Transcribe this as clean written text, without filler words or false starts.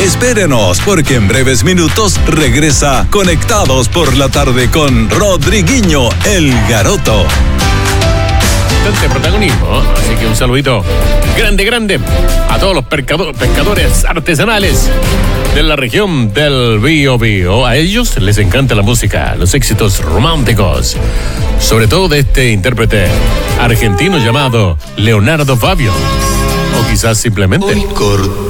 Espérenos, porque en breves minutos regresa Conectados por la Tarde con Rodriguinho El Garoto. Bastante protagonismo, así que un saludito grande a todos los pescadores artesanales de la región del Biobío. A ellos les encanta la música, los éxitos románticos, sobre todo de este intérprete argentino llamado Leonardo Fabio, o quizás simplemente